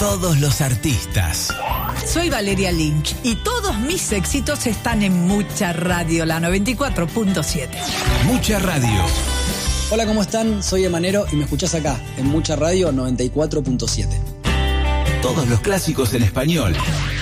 todos los artistas. Soy Valeria Lynch y todos mis éxitos están en Mucha Radio, la 94.7. Mucha Radio. Hola, ¿cómo están? Soy Emanero y me escuchás acá, en Mucha Radio 94.7. Todos los clásicos en español.